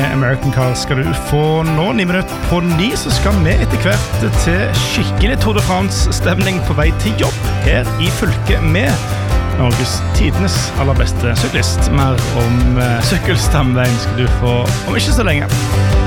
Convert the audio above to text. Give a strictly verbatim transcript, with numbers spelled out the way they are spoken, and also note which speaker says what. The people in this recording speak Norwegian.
Speaker 1: med American Car skal du få nå. Ni minutter på ni, så skal vi etter hvert til skikkelig Tour de France-stemning på vei til jobb her i fylket med Norges tidenes aller beste syklist. Mer om uh, sykkelstamveien skal du få om ikke så lenge.